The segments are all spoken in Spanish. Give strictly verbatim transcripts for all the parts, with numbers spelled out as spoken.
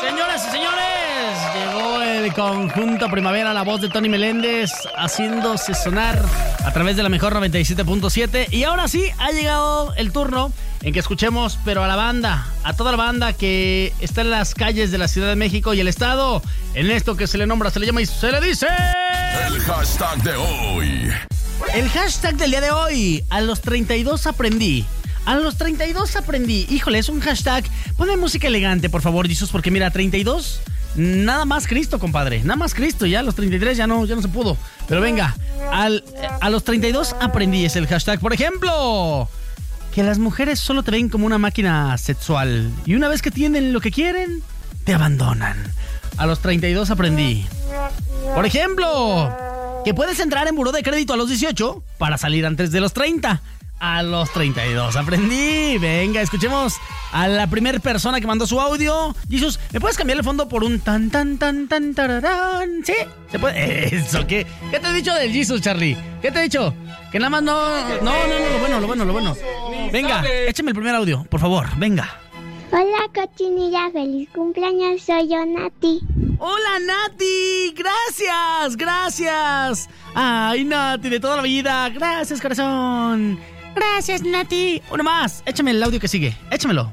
Señoras y señores, llegó el conjunto Primavera, la voz de Tony Meléndez, haciéndose sonar a través de la mejor noventa y siete punto siete. Y ahora sí, ha llegado el turno en que escuchemos, pero a la banda, a toda la banda que está en las calles de la Ciudad de México y el Estado, en esto que se le nombra, se le llama y se le dice... El hashtag de hoy. El hashtag del día de hoy, a los treinta y dos aprendí. A los treinta y dos aprendí. Híjole, es un hashtag. Ponme música elegante, por favor, Jesús, porque mira, treinta y dos, nada más Cristo, compadre. Nada más Cristo, ya a los treinta y tres ya no, ya no se pudo. Pero venga, al, a los treinta y dos aprendí es el hashtag. Por ejemplo, que las mujeres solo te ven como una máquina sexual. Y una vez que tienen lo que quieren, te abandonan. A los treinta y dos aprendí. Por ejemplo, que puedes entrar en buró de crédito a los dieciocho para salir antes de los treinta. A los treinta y dos aprendí. Venga, escuchemos a la primera persona que mandó su audio. Jesús, ¿me puedes cambiar el fondo por un tan tan tan tan tararán? ¿Sí? ¿Se puede? Eso, ¿qué? ¿Qué te he dicho del Jesús, Charlie? ¿Qué te he dicho? Que nada más no... No, no, no, lo bueno, lo bueno, lo bueno. Venga, échame el primer audio, por favor, venga. Hola, cochinilla, feliz cumpleaños, soy yo, Nati. Hola, Nati, gracias, gracias. Ay, Nati, de toda la vida, gracias, corazón. Gracias, Nati. Uno más, échame el audio que sigue, échamelo.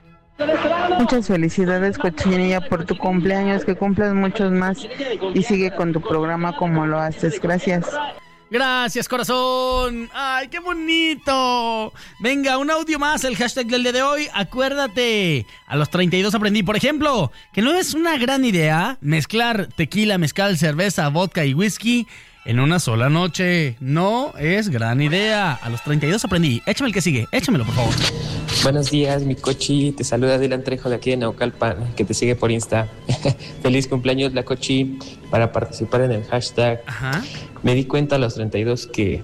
Muchas felicidades, cochinilla, por tu cumpleaños, que cumplas muchos más y sigue con tu programa como lo haces. Gracias. Gracias, corazón. Ay, qué bonito. Venga, un audio más, el hashtag del día de hoy. Acuérdate, a los treinta y dos aprendí, por ejemplo, que no es una gran idea mezclar tequila, mezcal, cerveza, vodka y whisky en una sola noche. No es gran idea. A los treinta y dos aprendí. Échame el que sigue, échamelo, por favor. Buenos días, mi cochi. Te saluda Dylan Trejo de aquí de Naucalpan, que te sigue por Insta. Feliz cumpleaños, la cochi. Para participar en el hashtag, Ajá. Me di cuenta a los treinta y dos que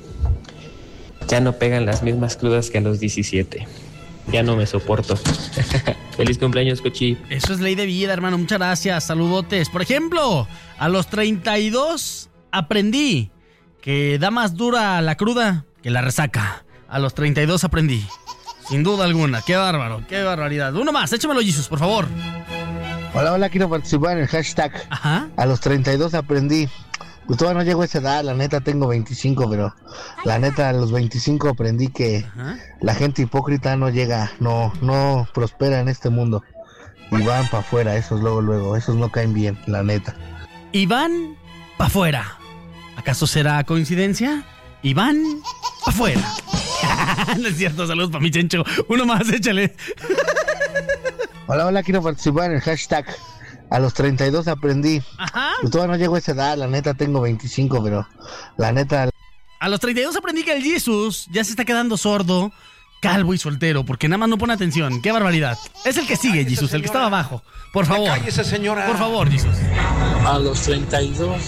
ya no pegan las mismas crudas que a los diecisiete. Ya no me soporto. Feliz cumpleaños, cochi. Eso es ley de vida, hermano. Muchas gracias. Saludotes. Por ejemplo, a los treinta y dos aprendí que da más dura la cruda que la resaca. A los treinta y dos aprendí. Sin duda alguna. Qué bárbaro, qué barbaridad. Uno más, échamelo, Jesús, por favor. Hola, hola, quiero participar en el hashtag. Ajá. A los treinta y dos aprendí. Pues todavía no llego a esa edad, la neta tengo veinticinco, pero la neta a los veinticinco aprendí que Ajá. la gente hipócrita no llega, no, no prospera en este mundo. Y van para afuera, esos luego, luego, esos no caen bien, la neta. Y van pa' afuera. ¿Acaso será coincidencia? Y van pa' afuera. No es cierto, saludos para mi Chencho. Uno más, échale. Hola, hola, quiero participar en el hashtag. A los treinta y dos aprendí. Ajá. Pues todavía no llego a esa edad, la neta tengo veinticinco, pero la neta... A los treinta y dos aprendí que el Jesús ya se está quedando sordo, calvo y soltero, porque nada más no pone atención. ¡Qué barbaridad! Es el que sigue, Jesús, el que estaba abajo. Por favor. Cállese, señora. Por favor, Jesús. A los treinta y dos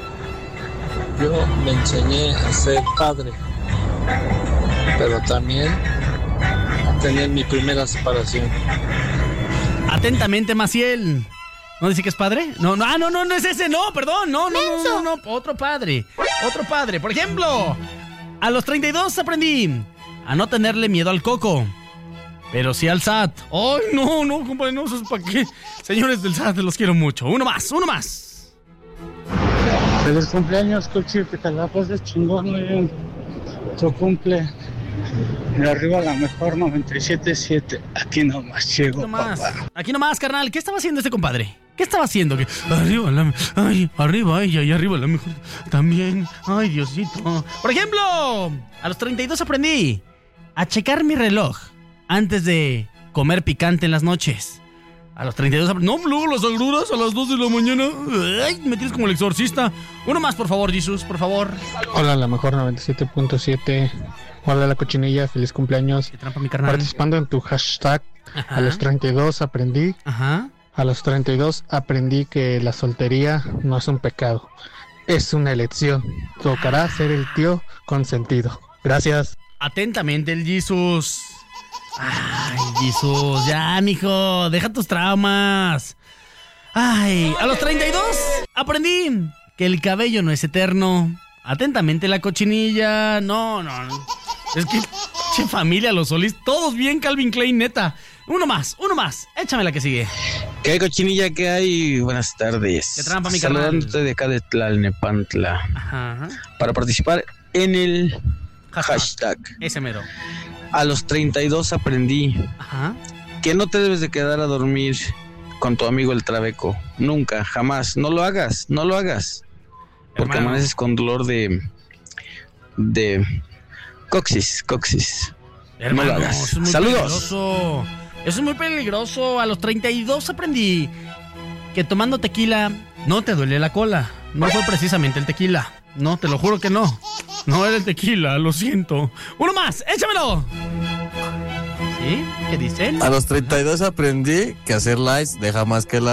yo me enseñé a ser padre, pero también a tener mi primera separación. Atentamente, Maciel. ¿No dice que es padre? No, no, ah, no, no, no es ese, no, perdón, no, no, no, no, no, otro padre, otro padre. Por ejemplo, a los treinta y dos aprendí a no tenerle miedo al coco, pero sí al S A T. ¡Ay, no, no, compadre, no, eso es para qué! Señores del S A T, los quiero mucho. Uno más, uno más. Feliz cumpleaños, Cochi, que te la pases chingón, güey. Tu cumple. Y arriba la mejor noventa y siete punto siete. Aquí nomás llego, Aquí nomás, papá. aquí nomás, carnal. ¿Qué estaba haciendo este compadre? ¿Qué estaba haciendo? ¿Qué? Arriba, la, ay, arriba, ay, ay, arriba la mejor. También, ay, Diosito. Por ejemplo, a los treinta y dos aprendí a checar mi reloj antes de comer picante en las noches. A los treinta y dos aprendí. No, luego las agruras a las dos de la mañana. Ay, me tienes como el exorcista. Uno más, por favor, Jesús, por favor. Hola, la mejor noventa y siete punto siete. Hola, la cochinilla, feliz cumpleaños. Qué trampa, mi carnal. Participando en tu hashtag. Ajá. A los treinta y dos aprendí. Ajá. A los treinta y dos aprendí que la soltería no es un pecado, es una elección. Tocará ser el tío consentido. Gracias. Atentamente, el Jesús. Ay, Jesús, ya, mijo, deja tus traumas. Ay, a los treinta y dos aprendí que el cabello no es eterno. Atentamente, la cochinilla. No, no, no. Es que, che, familia, los Solís, todos bien Calvin Klein, neta. Uno más, uno más. Échame la que sigue. ¿Qué hay, cochinilla? ¿Qué hay? Buenas tardes. ¿Qué trampa, mi carnal? Saludándote de acá de Tlalnepantla. Ajá. Para participar en el hashtag. hashtag. Ese mero. A los treinta y dos aprendí Ajá. que no te debes de quedar a dormir con tu amigo el trabeco. Nunca, jamás. No lo hagas, no lo hagas. Porque Hermano. amaneces con dolor de... de... coxis, coxis. Hermano, no lo hagas. eso es muy Saludos. peligroso. Eso es muy peligroso. A los treinta y dos aprendí que tomando tequila no te duele la cola. No fue precisamente el tequila. No, te lo juro que no. No era el tequila, lo siento. Uno más, échamelo. ¿Sí? ¿Qué dicen? A los treinta y dos aprendí que hacer likes deja más que la